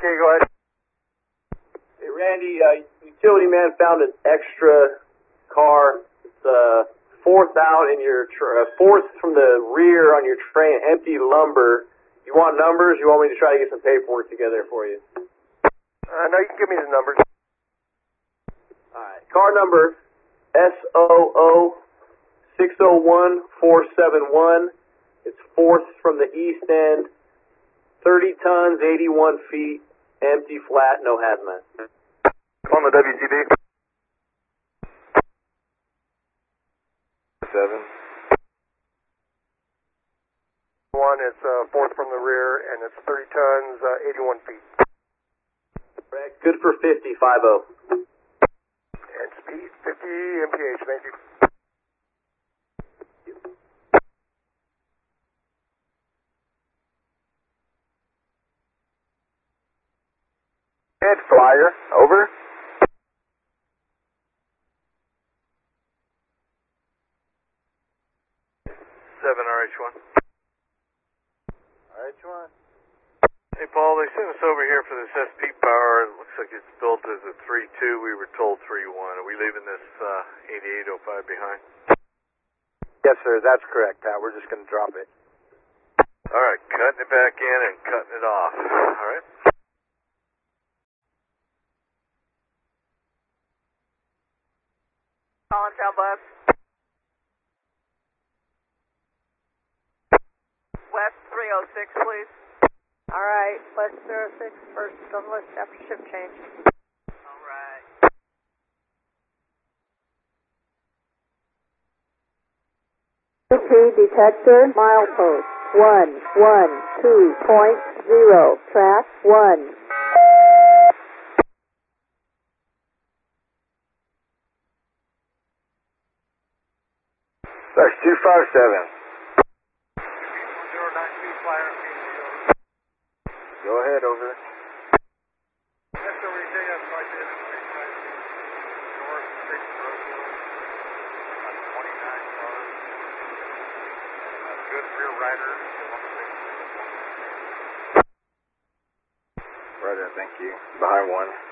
Okay, go ahead. Hey, Randy, utility man found an extra car. It's fourth out in your fourth from the rear on your train, empty lumber. You want numbers? You want me to try to get some paperwork together for you? No, you can give me the numbers. All right. Car number SOO 601471. It's fourth from the east end. 30 tons, 81 feet, empty, flat, no hazmat. On the WTD. 7. One, it's fourth from the rear, and it's 30 tons, 81 feet. Correct. Good for 50, 5-0. And speed 50 mph, thank you. And flyer, over. RH1. RH1. Hey, Paul, they sent us over here for this SP power. It looks like it's built as a 3.2. We were told 3.1. Are we leaving this 8805 behind? Yes, sir, that's correct, Pat. We're just going to drop it. All right, cutting it back in and cutting it off. All right. Allentown bus. West 306, please. All right, West 306, first on the list after shift change. All right. Okay, detector, milepost 112.0, track 1. That's 257. Go ahead, over. That's over here, that's right there. North 6 Road. 29 cars. Good rear rider. Right there, thank you. Behind one.